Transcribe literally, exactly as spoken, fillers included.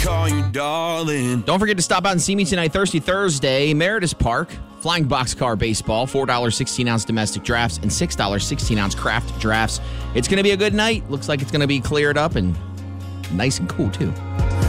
call you darling. Don't forget to stop out and see me tonight, Thirsty Thursday, Meredith Park. Flying Boxcar Baseball, four dollars sixteen-ounce domestic drafts and six dollars sixteen-ounce craft drafts. It's going to be a good night. Looks like it's going to be cleared up and nice and cool, too.